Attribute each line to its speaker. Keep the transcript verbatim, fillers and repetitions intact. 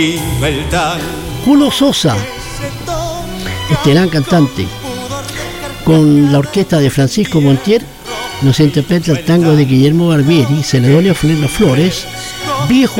Speaker 1: Julio Sosa, este gran cantante, con la orquesta de Francisco Montier, nos interpreta el tango de Guillermo Barbieri, Se le duele a las flores, Viejo